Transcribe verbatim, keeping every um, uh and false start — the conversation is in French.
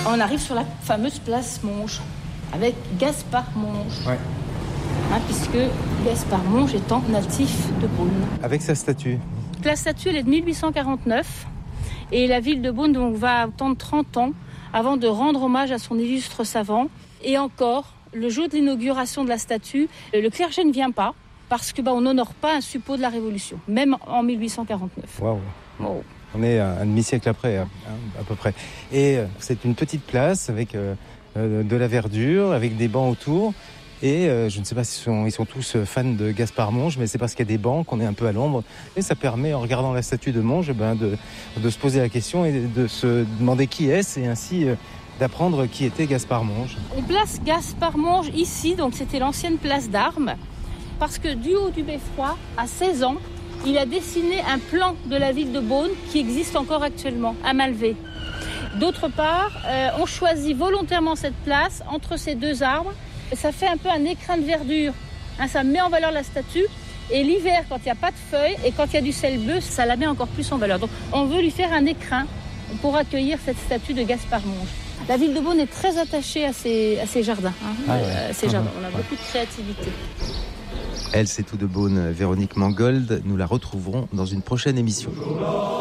On arrive sur la fameuse place Monge, avec Gaspard Monge. Ouais. Hein, puisque Gaspard Monge est un natif de Beaune. Avec sa statue. La statue, elle est de mille huit cent quarante-neuf. Et la ville de Beaune donc, va attendre trente ans avant de rendre hommage à son illustre savant. Et encore, le jour de l'inauguration de la statue, le clergé ne vient pas parce que bah, on n'honore pas un suppôt de la Révolution, même en mille huit cent quarante-neuf. Waouh. Oh. On est un demi-siècle après, hein, à peu près. Et c'est une petite place avec euh, de la verdure, avec des bancs autour. Et euh, je ne sais pas s'ils sont, ils sont tous fans de Gaspard Monge, mais c'est parce qu'il y a des bancs qu'on est un peu à l'ombre. Et ça permet, en regardant la statue de Monge, ben de, de se poser la question et de se demander qui est-ce, et ainsi euh, d'apprendre qui était Gaspard Monge. On place Gaspard Monge ici, donc c'était l'ancienne place d'armes, parce que du haut du beffroi, à seize ans, il a dessiné un plan de la ville de Beaune qui existe encore actuellement, à Malvé. D'autre part, euh, on choisit volontairement cette place entre ces deux arbres. Ça fait un peu un écrin de verdure, hein, ça met en valeur la statue. Et l'hiver, quand il n'y a pas de feuilles et quand il y a du sel bleu, ça la met encore plus en valeur. Donc on veut lui faire un écrin pour accueillir cette statue de Gaspard Monge. La ville de Beaune est très attachée à ses, à ses jardins. Hein, ah ouais. à ses jardins. On a ouais. beaucoup de créativité. Elle, c'est tout de Beaune. Véronique Mangold, nous la retrouverons dans une prochaine émission.